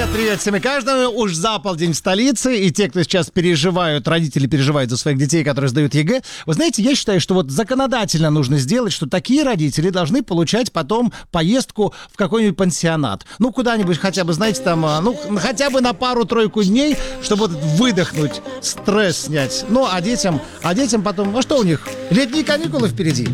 Привет всем и каждому. Уж за полдень в столице. И те, кто сейчас переживают, родители переживают за своих детей, которые сдают ЕГЭ. Вы знаете, я считаю, что вот законодательно нужно сделать, что такие родители должны получать потом поездку в какой-нибудь пансионат. Ну, куда-нибудь хотя бы, знаете, там, хотя бы на пару-тройку дней, чтобы вот выдохнуть, стресс снять. Ну, а детям потом, что у них? Летние каникулы впереди.